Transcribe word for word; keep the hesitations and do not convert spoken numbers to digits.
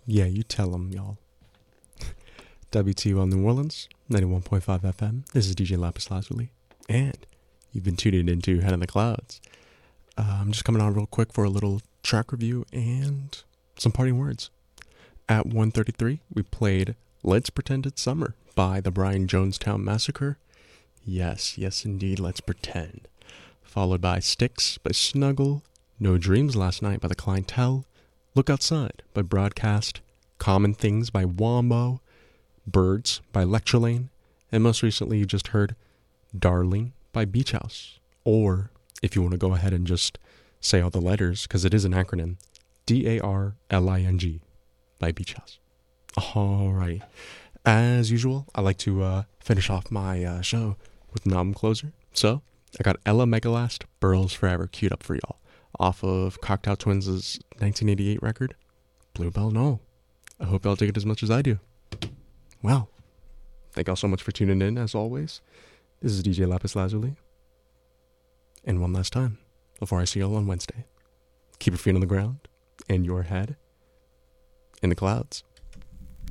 Yeah, you tell them, y'all. W T U L New Orleans, ninety-one point five F M. This is D J Lapis Lazuli. And you've been tuning into Head in the Clouds. Uh, I'm just coming on real quick for a little track review and some parting words. At one thirty-three, we played Let's Pretend It's Summer by the Brian Jonestown Massacre. Yes, yes indeed, let's pretend. Followed by Sticks by Snuggle, No Dreams Last Night by The Clientele, Look Outside by Broadcast, Common Things by Wombo, Birds by Lecturelane, and most recently you just heard Darling by Beach House. Or, if you want to go ahead and just say all the letters, because it is an acronym, D A R L I N G by Beach House. Alright. As usual, I like to uh, finish off my uh, show with an album closer. So, I got Ella Megalast, Burls Forever queued up for y'all, off of Cocktail Twins' nineteen eighty-eight record, Bluebell No. I hope y'all dig it as much as I do. Well, thank y'all so much for tuning in, as always. This is D J Lapis Lazuli. And one last time, before I see y'all on Wednesday, keep your feet on the ground and your head in the clouds.